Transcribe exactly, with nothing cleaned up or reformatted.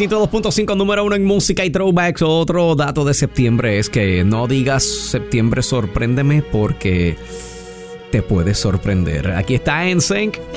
ciento dos punto cinco, número uno en música y throwbacks. Otro dato de septiembre es que no digas septiembre sorpréndeme porque te puede sorprender. Aquí está N Sync.